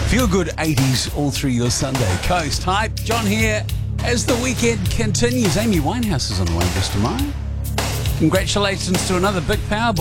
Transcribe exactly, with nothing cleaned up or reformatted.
Feel good eighties all through your Sunday coast. Hi, John here. As the weekend continues, Amy Winehouse is on the way just tomorrow. Congratulations to another big Powerball.